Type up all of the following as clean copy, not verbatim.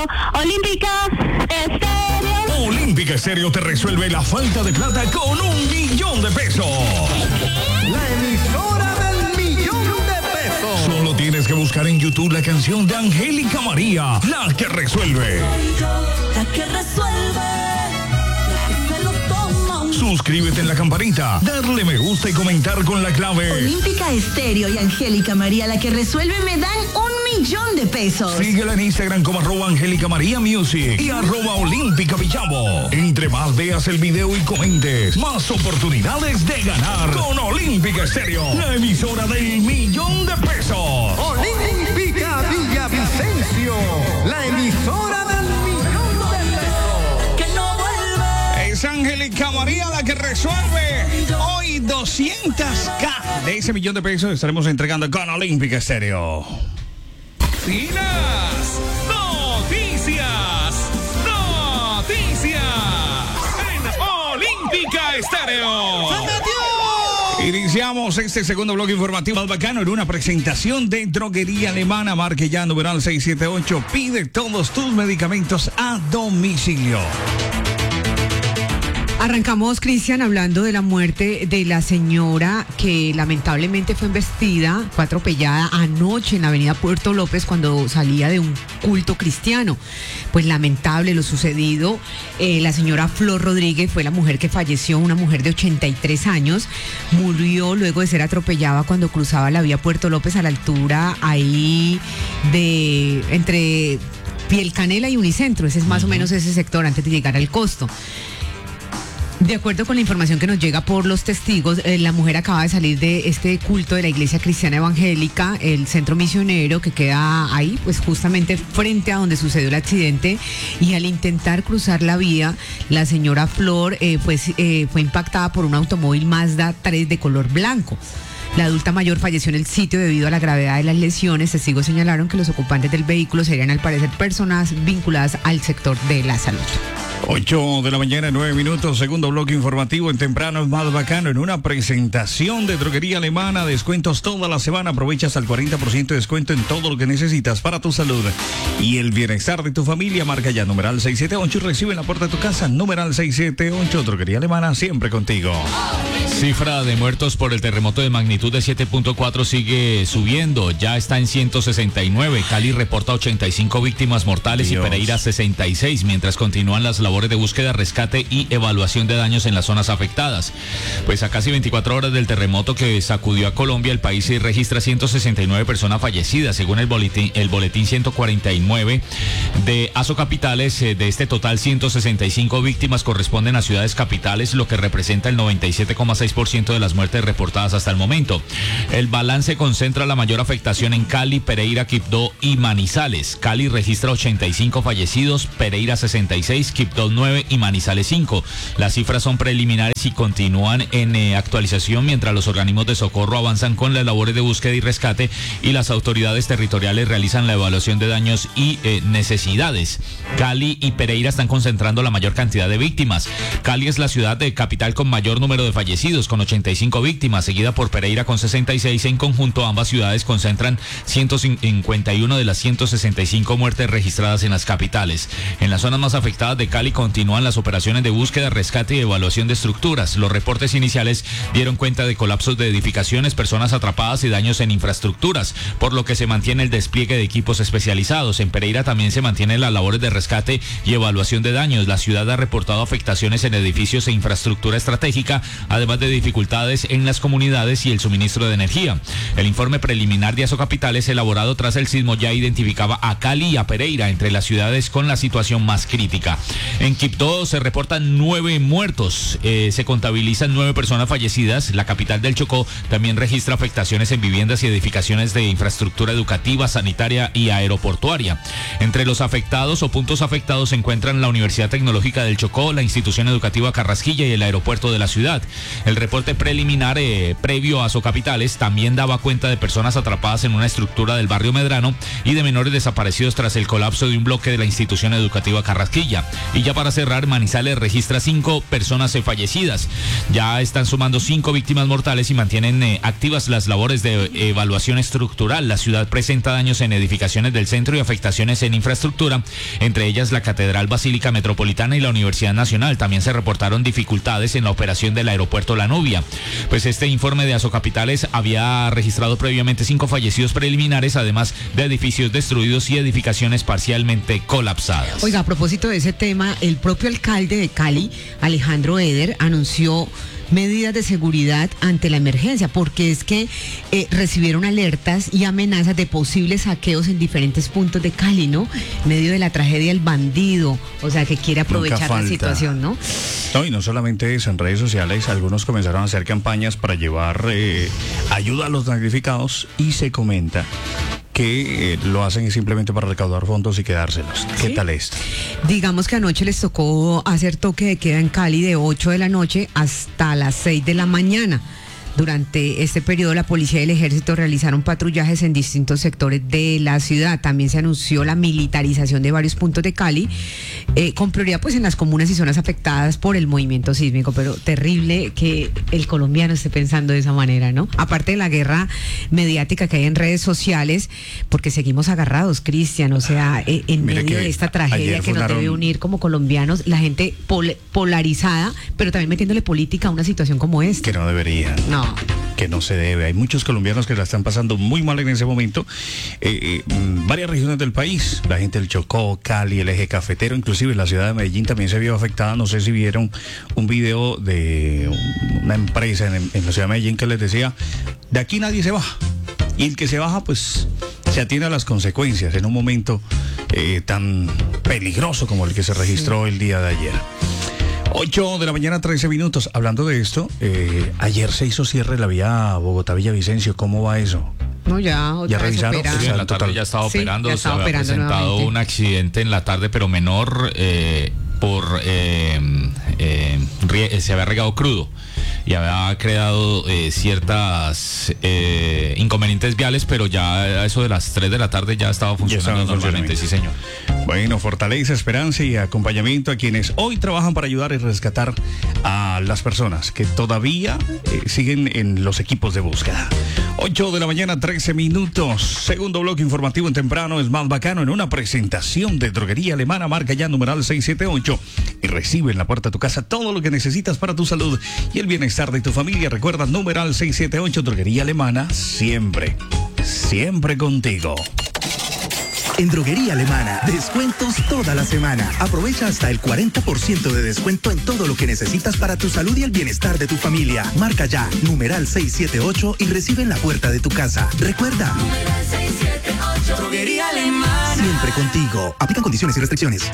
Olímpica Estéreo. Olímpica Estéreo te resuelve la falta de plata con $1,000,000. La emisora del millón de pesos. Solo tienes que buscar en YouTube la canción de Angélica María, La que resuelve. La que resuelve. Suscríbete en la campanita, darle me gusta y comentar con la clave Olímpica Estéreo y Angélica María, La que resuelve, me dan $1,000,000. Síguela en Instagram como @Angélica María Music y @Olímpica Villamo. Entre más veas el video y comentes, más oportunidades de ganar con Olímpica Estéreo, la emisora del $1,000,000. Olímpica Villavicencio, la emisora del millón de pesos. Que no vuelve. Es Angélica María la que resuelve. Hoy 200K de ese $1,000,000 estaremos entregando con Olímpica Estéreo. Noticias en Olímpica Estéreo. Iniciamos este segundo bloque informativo al bacano en una presentación de Droguería Alemana. Marque ya numeral 678. Pide todos tus medicamentos a domicilio. Arrancamos, Cristian, hablando de la muerte de la señora que lamentablemente fue embestida, fue atropellada anoche en la avenida Puerto López cuando salía de un culto cristiano. Pues lamentable lo sucedido. La señora Flor Rodríguez fue la mujer que falleció, una mujer de 83 años. Murió luego de ser atropellada cuando cruzaba la vía Puerto López a la altura ahí de entre Piel Canela y Unicentro. Ese es más o menos ese sector antes de llegar al Costo. De acuerdo con la información que nos llega por los testigos, la mujer acaba de salir de este culto de la Iglesia Cristiana Evangélica, el centro misionero que queda ahí, pues justamente frente a donde sucedió el accidente, y al intentar cruzar la vía, la señora Flor fue impactada por un automóvil Mazda 3 de color blanco. La adulta mayor falleció en el sitio debido a la gravedad de las lesiones. Testigos señalaron que los ocupantes del vehículo serían al parecer personas vinculadas al sector de la salud. 8 de la mañana, 9 minutos, segundo bloque informativo en Temprano es más bacano en una presentación de Droguería Alemana, descuentos toda la semana, aprovechas al 40% de descuento en todo lo que necesitas para tu salud y el bienestar de tu familia. Marca ya numeral 678 y recibe en la puerta de tu casa numeral 678, Droguería Alemana, siempre contigo. Cifra de muertos por el terremoto de magnitud de 7.4 sigue subiendo, ya está en 169. Cali reporta 85 víctimas mortales. Dios. Y Pereira 66, mientras continúan las labores de búsqueda, rescate y evaluación de daños en las zonas afectadas. Pues a casi 24 horas del terremoto que sacudió a Colombia, el país registra 169 personas fallecidas, según el boletín 149 de Asocapitales. De este total, 165 víctimas corresponden a ciudades capitales, lo que representa el 97,6% de las muertes reportadas hasta el momento. El balance concentra la mayor afectación en Cali, Pereira, Quibdó y Manizales. Cali registra 85 fallecidos, Pereira 66, Quibdó 9 y Manizales 5. Las cifras son preliminares y continúan en actualización mientras los organismos de socorro avanzan con las labores de búsqueda y rescate y las autoridades territoriales realizan la evaluación de daños y necesidades. Cali y Pereira están concentrando la mayor cantidad de víctimas. Cali es la ciudad de capital con mayor número de fallecidos, con 85 víctimas, seguida por Pereira con 66. En conjunto, ambas ciudades concentran 151 de las 165 muertes registradas en las capitales. En las zonas más afectadas de Cali continúan las operaciones de búsqueda, rescate y evaluación de estructuras. Los reportes iniciales dieron cuenta de colapsos de edificaciones, personas atrapadas y daños en infraestructuras, por lo que se mantiene el despliegue de equipos especializados. En Pereira también se mantienen las labores de rescate y evaluación de daños. La ciudad ha reportado afectaciones en edificios e infraestructura estratégica, además de dificultades en las comunidades y el suministro de energía. El informe preliminar de Asocapitales, elaborado tras el sismo, ya identificaba a Cali y a Pereira entre las ciudades con la situación más crítica. En Quibdó se reportan 9 muertos, se contabilizan 9 personas fallecidas. La capital del Chocó también registra afectaciones en viviendas y edificaciones de infraestructura educativa, sanitaria y aeroportuaria. Entre los afectados o puntos afectados se encuentran la Universidad Tecnológica del Chocó, la institución educativa Carrasquilla y el aeropuerto de la ciudad. El El reporte preliminar previo a Socapitales también daba cuenta de personas atrapadas en una estructura del barrio Medrano y de menores desaparecidos tras el colapso de un bloque de la institución educativa Carrasquilla. Y ya para cerrar, Manizales registra 5 personas fallecidas. Ya están sumando 5 víctimas mortales y mantienen activas las labores de evaluación estructural. La ciudad presenta daños en edificaciones del centro y afectaciones en infraestructura, entre ellas la Catedral Basílica Metropolitana y la Universidad Nacional. También se reportaron dificultades en la operación del aeropuerto La Nubia. Pues este informe de Asocapitales había registrado previamente 5 fallecidos preliminares, además de edificios destruidos y edificaciones parcialmente colapsadas. Oiga, a propósito de ese tema, el propio alcalde de Cali, Alejandro Eder, anunció medidas de seguridad ante la emergencia, porque es que recibieron alertas y amenazas de posibles saqueos en diferentes puntos de Cali, ¿no? En medio de la tragedia del bandido, o sea, que quiere aprovechar la situación, ¿no? No, y no solamente eso, en redes sociales algunos comenzaron a hacer campañas para llevar ayuda a los damnificados y se comenta que lo hacen simplemente para recaudar fondos y quedárselos. ¿Qué tal esto? Digamos que anoche les tocó hacer toque de queda en Cali de 8 de la noche hasta las 6 de la mañana. Durante este periodo, la policía y el ejército realizaron patrullajes en distintos sectores de la ciudad. También se anunció la militarización de varios puntos de Cali, con prioridad pues en las comunas y zonas afectadas por el movimiento sísmico. Pero terrible que el colombiano esté pensando de esa manera, ¿no? Aparte de la guerra mediática que hay en redes sociales, porque seguimos agarrados, Cristian, o sea, en medio de esta tragedia que nos debe unir como colombianos, la gente polarizada, pero también metiéndole política a una situación como esta. Que no debería. No. Que no se debe. Hay muchos colombianos que la están pasando muy mal en ese momento. Varias regiones del país, la gente del Chocó, Cali, el eje cafetero, inclusive la ciudad de Medellín también se vio afectada. No sé si vieron un video de una empresa en la ciudad de Medellín que les decía, de aquí nadie se baja. Y el que se baja, pues, se atiene a las consecuencias en un momento tan peligroso como el que se registró el día de ayer. 8 de la mañana, 13 minutos. Hablando de esto, ayer se hizo cierre la vía Bogotá-Villavicencio. ¿Cómo va eso? No, ya revisaron. Sí, en la tarde ya estaba operando. Ya estaba se había presentado nuevamente un accidente en la tarde, pero menor, se había regado crudo y había creado ciertas inconvenientes viales, pero ya a eso de las 3 de la tarde ya estaba funcionando normalmente, sí señor. Bueno, fortaleza, esperanza y acompañamiento a quienes hoy trabajan para ayudar y rescatar a las personas que todavía siguen en los equipos de búsqueda. 8 de la mañana, 13 minutos. Segundo bloque informativo en temprano es más bacano en una presentación de Droguería Alemana. Marca ya numeral 678 y recibe en la puerta de tu casa todo lo que necesitas para tu salud y el bienestar de tu familia. Recuerda, numeral 678, Droguería Alemana, siempre contigo. En Droguería Alemana, descuentos toda la semana. Aprovecha hasta el 40% de descuento en todo lo que necesitas para tu salud y el bienestar de tu familia. Marca ya, numeral 678 y recibe en la puerta de tu casa. Recuerda, numeral 678, Droguería Alemana. Siempre contigo. Aplican condiciones y restricciones.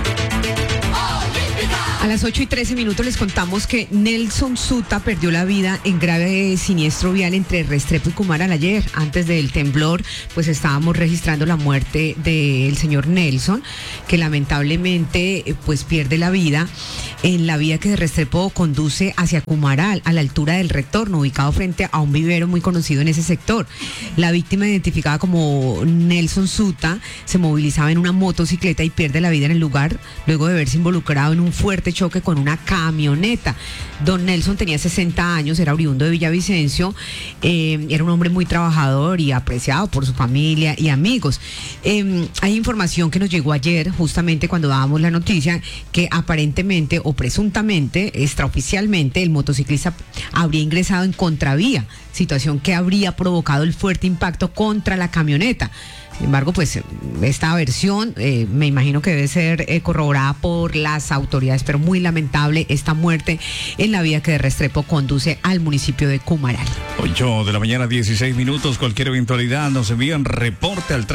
A las 8:13 les contamos que Nelson Zuta perdió la vida en grave siniestro vial entre Restrepo y Cumaral ayer. Antes del temblor, pues estábamos registrando la muerte del señor Nelson, que lamentablemente pues pierde la vida en la vía que de Restrepo conduce hacia Cumaral, a la altura del retorno, ubicado frente a un vivero muy conocido en ese sector. La víctima, identificada como Nelson Zuta, se movilizaba en una motocicleta y pierde la vida en el lugar luego de verse involucrado en un fuerte choque con una camioneta. Don Nelson tenía 60 años, era oriundo de Villavicencio, era un hombre muy trabajador y apreciado por su familia y amigos. Hay información que nos llegó ayer, justamente cuando dábamos la noticia, que aparentemente o presuntamente, extraoficialmente, el motociclista habría ingresado en contravía, situación que habría provocado el fuerte impacto contra la camioneta. Sin embargo, pues esta versión me imagino que debe ser corroborada por las autoridades, pero muy lamentable esta muerte en la vía que de Restrepo conduce al municipio de Cumaral. 8 de la mañana, 16 minutos. Cualquier eventualidad nos envían reporte al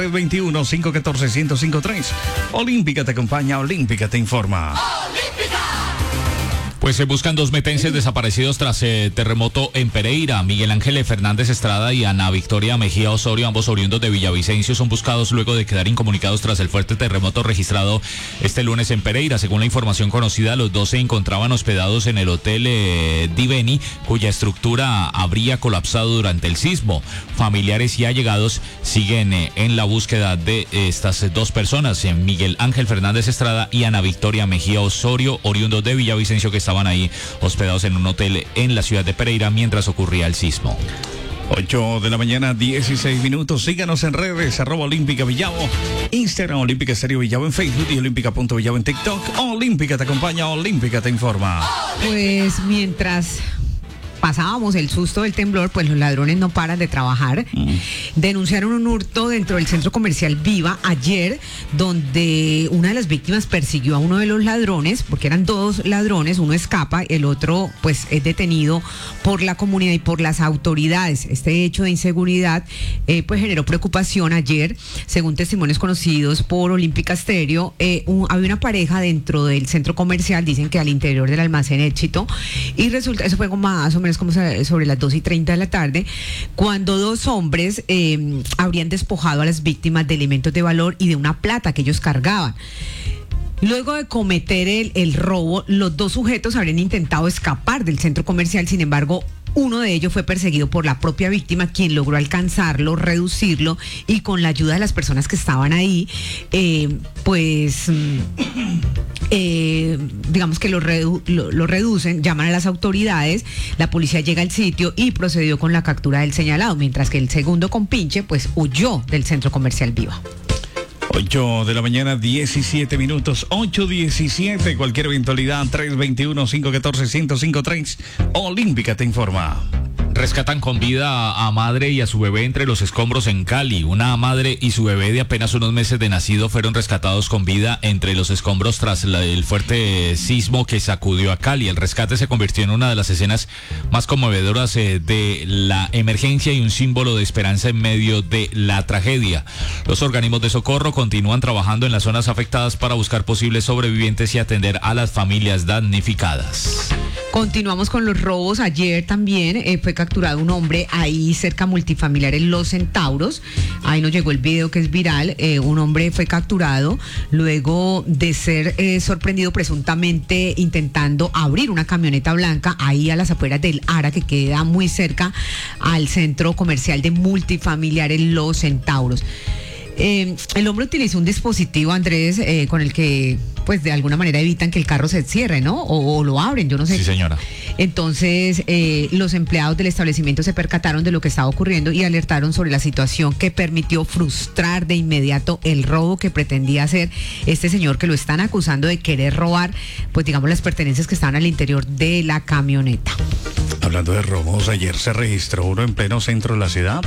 321-514-1053. Olímpica te acompaña, Olímpica te informa. Pues se buscan dos metenses desaparecidos tras terremoto en Pereira. Miguel Ángel Fernández Estrada y Ana Victoria Mejía Osorio, ambos oriundos de Villavicencio, son buscados luego de quedar incomunicados tras el fuerte terremoto registrado este lunes en Pereira. Según la información conocida, los dos se encontraban hospedados en el hotel Diveni, cuya estructura habría colapsado durante el sismo. Familiares y allegados siguen en la búsqueda de estas dos personas, Miguel Ángel Fernández Estrada y Ana Victoria Mejía Osorio, oriundos de Villavicencio, que estaban ahí hospedados en un hotel en la ciudad de Pereira mientras ocurría el sismo. 8 de la mañana, 16 minutos. Síganos en redes, @Olímpica Villavo, Instagram, Olímpica Estéreo Villavo en Facebook y Olímpica.Villavo en TikTok. Olímpica te acompaña, Olímpica te informa. Pues mientras pasábamos el susto del temblor, pues los ladrones no paran de trabajar. Denunciaron un hurto dentro del centro comercial Viva ayer, donde una de las víctimas persiguió a uno de los ladrones, porque eran dos ladrones, uno escapa, el otro pues es detenido por la comunidad y por las autoridades. Este hecho de inseguridad pues generó preocupación ayer, según testimonios conocidos por Olímpica Estéreo. Había una pareja dentro del centro comercial, dicen que al interior del almacén Éxito, y resulta, eso fue más o menos como sobre las 2:30 de la tarde, cuando dos hombres habrían despojado a las víctimas de elementos de valor y de una plata que ellos cargaban. Luego de cometer el robo, los dos sujetos habrían intentado escapar del centro comercial. Sin embargo, uno de ellos fue perseguido por la propia víctima, quien logró alcanzarlo, reducirlo, y con la ayuda de las personas que estaban ahí, digamos que lo reducen, llaman a las autoridades, la policía llega al sitio y procedió con la captura del señalado, mientras que el segundo compinche pues huyó del centro comercial Viva. 8 de la mañana, 17 minutos, 8:17, cualquier eventualidad, 321-514-1053, Olímpica te informa. Rescatan con vida a madre y a su bebé entre los escombros en Cali. Una madre y su bebé de apenas unos meses de nacido fueron rescatados con vida entre los escombros tras el fuerte sismo que sacudió a Cali. El rescate se convirtió en una de las escenas más conmovedoras de la emergencia y un símbolo de esperanza en medio de la tragedia. Los organismos de socorro continúan trabajando en las zonas afectadas para buscar posibles sobrevivientes y atender a las familias damnificadas. Continuamos con los robos. Ayer también fue capturado un hombre ahí cerca multifamiliar en Los Centauros. Ahí nos llegó el video que es viral. Un hombre fue capturado luego de ser sorprendido presuntamente intentando abrir una camioneta blanca ahí a las afueras del Ara, que queda muy cerca al centro comercial de multifamiliar en Los Centauros. El hombre utilizó un dispositivo, Andrés, con el que pues de alguna manera evitan que el carro se cierre, ¿no? O lo abren, yo no sé. Sí, señora. Entonces, los empleados del establecimiento se percataron de lo que estaba ocurriendo y alertaron sobre la situación, que permitió frustrar de inmediato el robo que pretendía hacer este señor, que lo están acusando de querer robar, pues digamos, las pertenencias que estaban al interior de la camioneta. Hablando de robos, ayer se registró uno en pleno centro de la ciudad.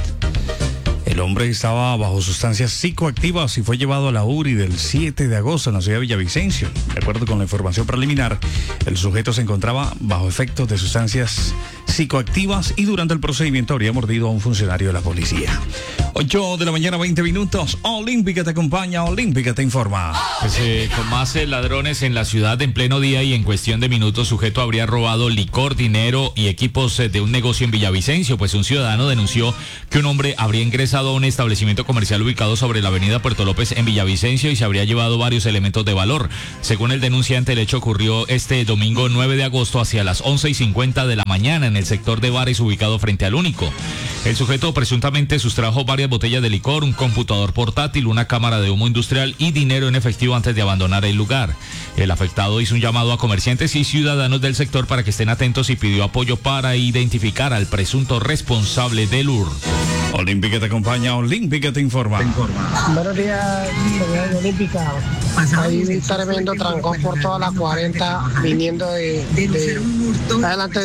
El hombre estaba bajo sustancias psicoactivas y fue llevado a la URI del 7 de agosto en la ciudad de Villavicencio. De acuerdo con la información preliminar, el sujeto se encontraba bajo efectos de sustancias psicoactivas y durante el procedimiento habría mordido a un funcionario de la policía. 8 de la mañana, 20 minutos. Olímpica te acompaña, Olímpica te informa. Pues, con más ladrones en la ciudad en pleno día y en cuestión de minutos, sujeto habría robado licor, dinero y equipos de un negocio en Villavicencio. Pues un ciudadano denunció que un hombre habría ingresado a un establecimiento comercial ubicado sobre la avenida Puerto López en Villavicencio y se habría llevado varios elementos de valor. Según el denunciante, el hecho ocurrió este domingo 9 de agosto hacia las 11:50 de la mañana en el sector de bares ubicado frente al Único. El sujeto presuntamente sustrajo varias botellas de licor, un computador portátil, una cámara de humo industrial y dinero en efectivo antes de abandonar el lugar. El afectado hizo un llamado a comerciantes y ciudadanos del sector para que estén atentos y pidió apoyo para identificar al presunto responsable del hurto. Olímpica te acompaña, Olímpica te informa. Buenos días, Olímpica. Hay un tremendo trancón por toda la 40 viniendo de adelante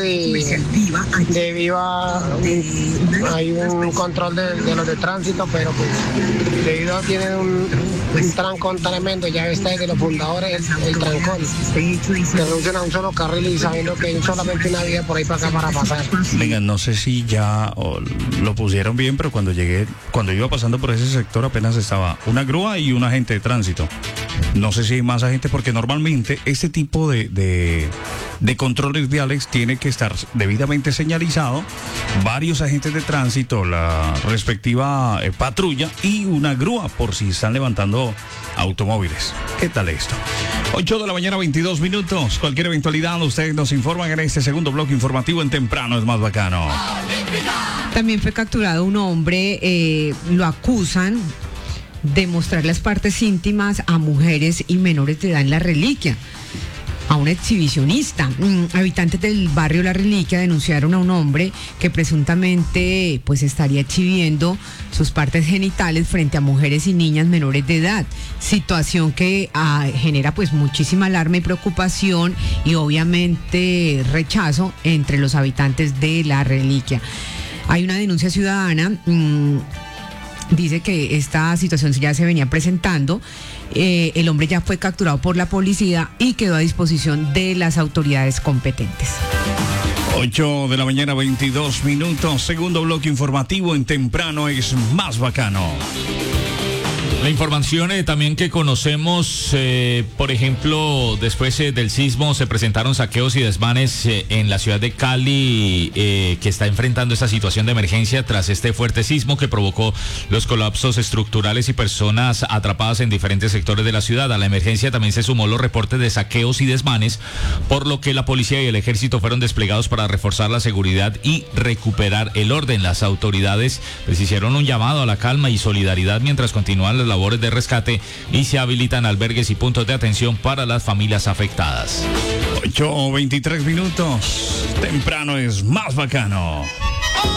de Viva. Hay un control de los de tránsito, pero pues debido a que tienen un trancón tremendo, ya está desde los fundadores el trancón. Se reducen a un solo carril y sabiendo que hay solamente una vía por ahí para acá para pasar. Venga, no sé si ya lo pusieron bien, pero cuando iba pasando por ese sector apenas estaba una grúa y un agente de tránsito. No sé si hay más agentes, porque normalmente este tipo de controles viales tiene que estar debidamente señalizado, varios agentes de tránsito, la respectiva patrulla y una grúa por si están levantando automóviles. ¿Qué tal esto? 8 de la mañana, 22 minutos. Cualquier eventualidad, ustedes nos informan en este segundo bloque informativo en Temprano es Más Bacano. También fue capturado un hombre, lo acusan de mostrar las partes íntimas a mujeres y menores de edad en La Reliquia, a un exhibicionista. Habitantes del barrio La Reliquia denunciaron a un hombre que presuntamente pues estaría exhibiendo sus partes genitales frente a mujeres y niñas menores de edad, situación que genera pues muchísima alarma y preocupación y obviamente rechazo entre los habitantes de La Reliquia. Hay una denuncia ciudadana. Dice que esta situación ya se venía presentando. El hombre ya fue capturado por la policía y quedó a disposición de las autoridades competentes. 8 de la mañana, 22 minutos. Segundo bloque informativo en Temprano es Más Bacano. La información también que conocemos, por ejemplo, después del sismo se presentaron saqueos y desmanes en la ciudad de Cali, que está enfrentando esta situación de emergencia tras este fuerte sismo que provocó los colapsos estructurales y personas atrapadas en diferentes sectores de la ciudad. A la emergencia también se sumó los reportes de saqueos y desmanes, por lo que la policía y el ejército fueron desplegados para reforzar la seguridad y recuperar el orden. Las autoridades les hicieron un llamado a la calma y solidaridad mientras continúan las labores de rescate y se habilitan albergues y puntos de atención para las familias afectadas. 8:23 minutos. Temprano es Más Bacano.